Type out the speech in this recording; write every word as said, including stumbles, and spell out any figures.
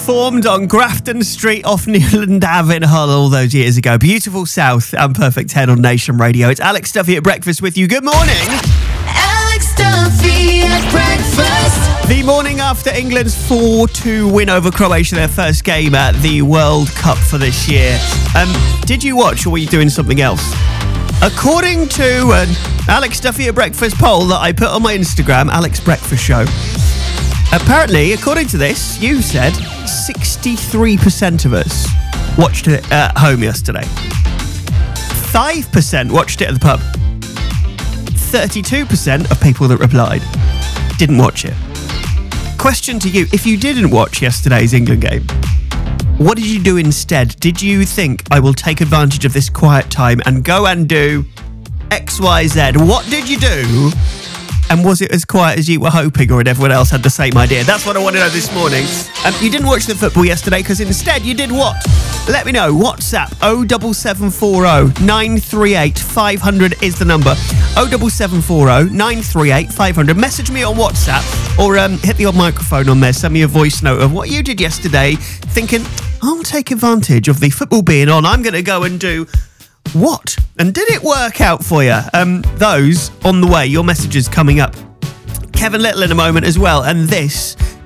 Formed on Grafton Street off Newland Ave in Hull all those years ago. Beautiful South and Perfect Head on Nation Radio. It's Alex Duffy at breakfast with you. Good morning. Alex Duffy at breakfast. The morning after England's four two win over Croatia, their first game at the World Cup for this year. Um, did you watch or were you doing something else? According to an Alex Duffy at breakfast poll that I put on my Instagram, Alex Breakfast Show, apparently, according to this, you said sixty-three percent of us watched it at home yesterday. five percent watched it at the pub. thirty-two percent of people that replied didn't watch it. Question to you, if you didn't watch yesterday's England game, what did you do instead? Did you think, I will take advantage of this quiet time and go and do X, Y, Z? What did you do? And was it as quiet as you were hoping, or did everyone else had the same idea? That's what I want to know this morning. Um, you didn't watch the football yesterday because instead you did what? Let me know. WhatsApp oh seven seven four oh nine three eight five hundred is the number. oh seven seven four oh nine three eight five hundred. Message me on WhatsApp or um, hit the odd microphone on there. Send me a voice note of what you did yesterday, thinking, I'll take advantage of the football being on. I'm going to go and do what? And did it work out for you? Um, those on the way. Your messages coming up. Kevin Little in a moment as well. And this